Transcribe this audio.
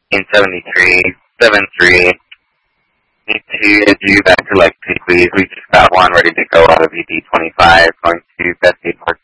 in 73, 73. Need to get you back to Lexi, please. We just got one ready to go out of ED 25, going to Betsy Park